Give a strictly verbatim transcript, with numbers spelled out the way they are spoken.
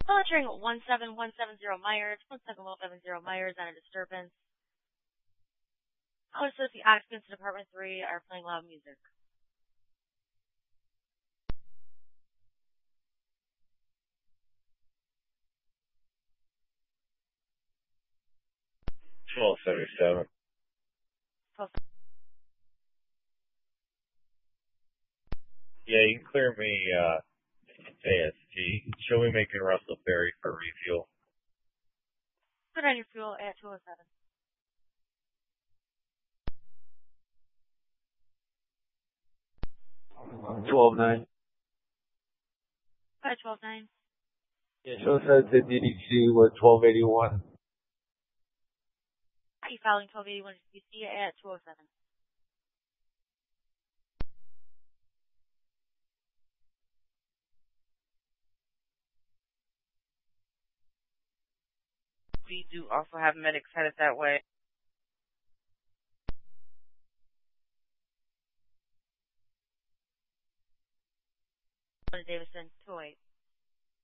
Monitoring one seven one seven zero Myers, one seven one seven zero Myers on a disturbance. All associate occupants in apartment three are playing loud music. twelve seventy-seven. Yeah, you can clear me uh, A S T. Show me making Russell Ferry for refuel. Put on your fuel at two oh seven. twelve nine. Hi, twelve nine. Yeah, show says the D D C was twelve eighty-one. Are you following twelve eighty-one D C at two oh seven? We do also have medics headed that way. Davison, two oh eight.